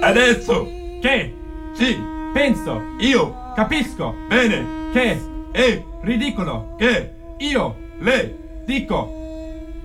Adesso. Che Sì. penso, Io. capisco, Bene. che E. ridicolo, Che. io Le. dico